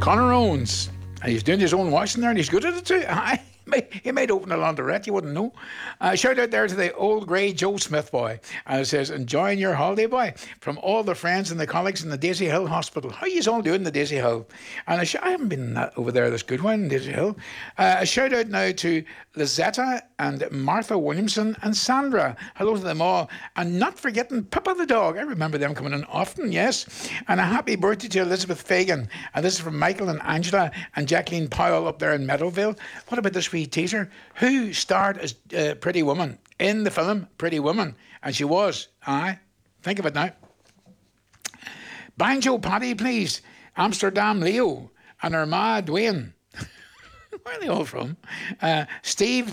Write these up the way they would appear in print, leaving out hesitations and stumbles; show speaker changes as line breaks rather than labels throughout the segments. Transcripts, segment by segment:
Conor Owens. And he's doing his own washing there, and he's good at it too. He might open a laundrette, you wouldn't know. Shout out there to the old grey Joe Smith boy. And it says, enjoying your holiday, boy, from all the friends and the colleagues in the Daisy Hill Hospital. How you all doing in the Daisy Hill? And I haven't been over there this good one in Daisy Hill. A shout out now to Lizetta and Martha Williamson and Sandra. Hello to them all. And not forgetting Pippa the dog. I remember them coming in often, yes. And a happy birthday to Elizabeth Fagan. And this is from Michael and Angela and Jacqueline Powell up there in Meadowvale. What about this wee teaser? Who starred as Pretty Woman in the film Pretty Woman? And she was, think of it now. Banjo Paddy, please. Amsterdam Leo and her ma Dwayne. Where are they all from? Stevie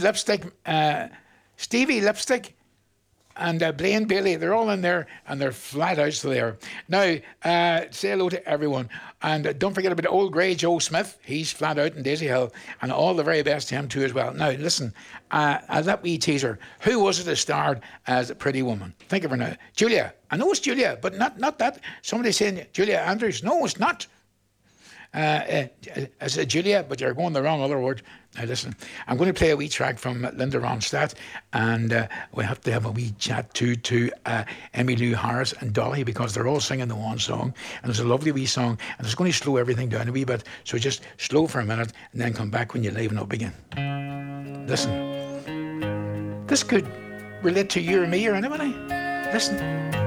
Lipstick and Blaine Bailey. They're all in there and they're flat out there. Now, say hello to everyone. And don't forget about old grey Joe Smith. He's flat out in Daisy Hill. And all the very best to him too as well. Now, listen, that wee teaser. Who was it that starred as a Pretty Woman? Think of her now. Julia. I know it's Julia, but not that. Somebody's saying Julia Andrews. No, it's not. As a Julia, but you're going the wrong other word. Now listen, I'm going to play a wee track from Linda Ronstadt, and we have to have a wee chat to Emmylou Harris and Dolly, because they're all singing the one song, and it's a lovely wee song, and it's going to slow everything down a wee bit, so just slow for a minute and then come back when you liven up again. Listen, this could relate to you or me or anybody. Listen.